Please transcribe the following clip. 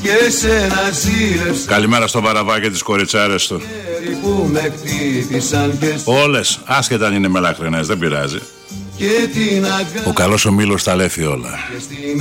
Καλημέρα στο Βαραβάκι της κοριτσάρες του. Όλες, άσχετα αν είναι μελαχρινές, δεν πειράζει. Ο καλός ο Μήλος τα λέει όλα.